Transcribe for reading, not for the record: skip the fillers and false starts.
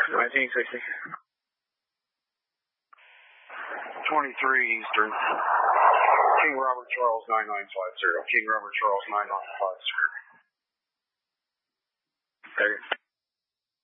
1960. 23 Eastern. King Robert Charles 9950. King Robert Charles 9950. There.